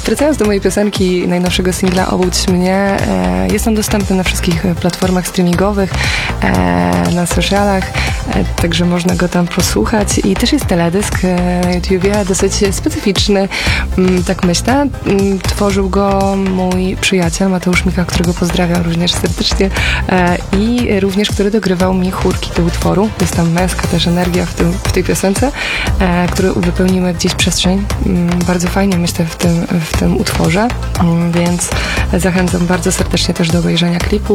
Wracając do mojej piosenki, najnowszego singla Obudź mnie, jest on dostępny na wszystkich platformach streamingowych, na socialach, także można go tam posłuchać i też jest teledysk na YouTubie, dosyć specyficzny, tak myślę. Tworzył go mój przyjaciel Mateusz Michał, którego pozdrawiam również serdecznie i również, który dogrywał mi chórki do utworu. Jest tam męska też energia w tej piosence, który wypełniły gdzieś przestrzeń. Bardzo fajnie myślę w tym utworze, więc zachęcam bardzo serdecznie też do obejrzenia klipu.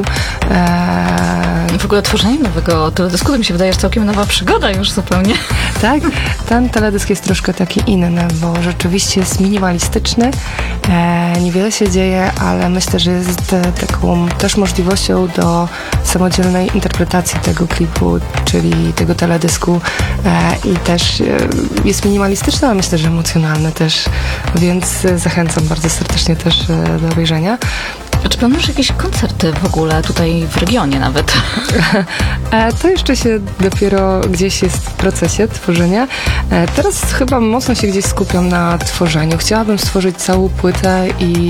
W ogóle tworzenie nowego teledysku to mi się wydaje, że całkiem nowa przygoda już zupełnie. Tak, ten teledysk jest troszkę taki inny, bo rzeczywiście jest minimalistyczny, niewiele się dzieje, ale myślę, że jest taką też możliwością do samodzielnej interpretacji tego klipu, czyli tego teledysku i też jest minimalistyczny, ale myślę, że emocjonalny też, więc zachęcam bardzo serdecznie też do obejrzenia. A czy planujesz jakieś koncerty w ogóle tutaj w regionie nawet? To jeszcze się dopiero gdzieś jest w procesie tworzenia. Teraz chyba mocno się gdzieś skupiam na tworzeniu. Chciałabym stworzyć całą płytę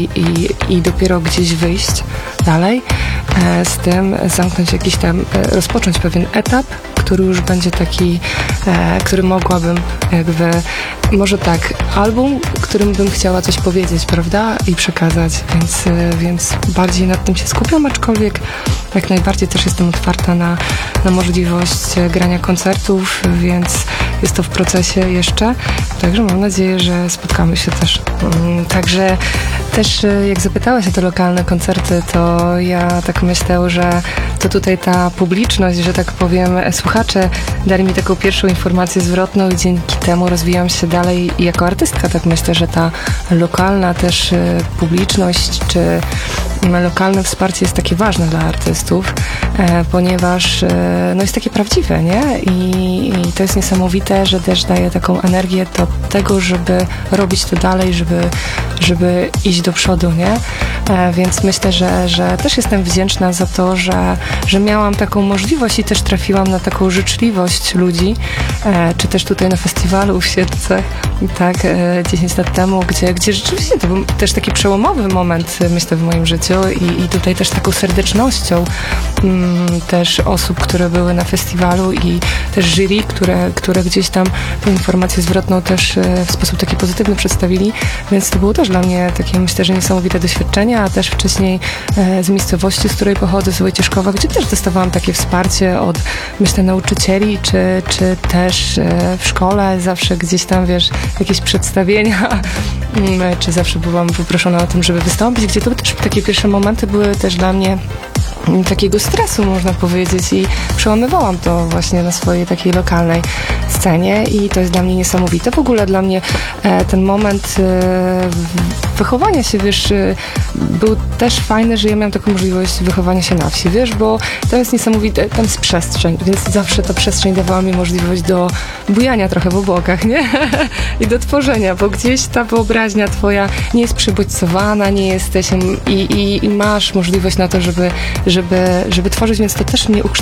i dopiero gdzieś wyjść dalej z tym, zamknąć jakiś tam, rozpocząć pewien etap, który już będzie taki, który mogłabym jakby, może tak, album, którym bym chciała coś powiedzieć, prawda? I przekazać, więc bardziej nad tym się skupiam, aczkolwiek jak najbardziej też jestem otwarta na możliwość grania koncertów, więc jest to w procesie jeszcze, także mam nadzieję, że spotkamy się też. Także też jak zapytałaś o te lokalne koncerty, to ja tak myślę, że to tutaj ta publiczność, że tak powiem, słuchacze dali mi taką pierwszą informację zwrotną i dzięki temu rozwijam się dalej i jako artystka. Tak myślę, że ta lokalna też publiczność, czy lokalne wsparcie jest takie ważne dla artystów, ponieważ no jest takie prawdziwe, nie? I to jest niesamowite, że też daje taką energię do tego, żeby robić to dalej, żeby iść do przodu, nie? Więc myślę, że też jestem wdzięczna za to, że miałam taką możliwość i też trafiłam na taką życzliwość ludzi, czy też tutaj na festiwalu w Siedlcach, tak, 10 lat temu, gdzie rzeczywiście to był też taki przełomowy moment, myślę, w moim życiu i tutaj też taką serdecznością też osób, które były na festiwalu i też jury, które gdzieś tam tę informację zwrotną też w sposób taki pozytywny przedstawili, więc to było też dla mnie takie, myślę, że niesamowite doświadczenie, a też wcześniej z miejscowości, z której pochodzę, z Wojcieszkowa, gdzie też dostawałam takie wsparcie od, myślę, nauczycieli, czy też w szkole zawsze gdzieś tam, wiesz, jakieś przedstawienia, czy zawsze byłam poproszona o tym, żeby wystąpić, gdzie to też takie pierwsze momenty były też dla mnie takiego stresu, można powiedzieć, i przełamywałam to właśnie na swojej takiej lokalnej scenie i to jest dla mnie niesamowite. W ogóle dla mnie ten moment wychowania się, wiesz, był też fajny, że ja miałam taką możliwość wychowania się na wsi, wiesz, bo tam jest niesamowite, tam jest przestrzeń, więc zawsze ta przestrzeń dawała mi możliwość do bujania trochę w obłokach, nie? I do tworzenia, bo gdzieś ta wyobraźnia twoja nie jest przebodźcowana, nie jesteś i masz możliwość na to, żeby tworzyć, więc to też mnie ukształtowało